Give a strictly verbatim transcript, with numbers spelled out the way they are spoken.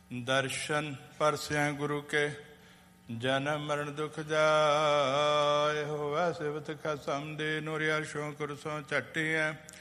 दर्शन परस्या गुरु के जन्म मरण दुख जाय। होवै सिवत खसम दे नूरिया शों कुरसों चट्टी है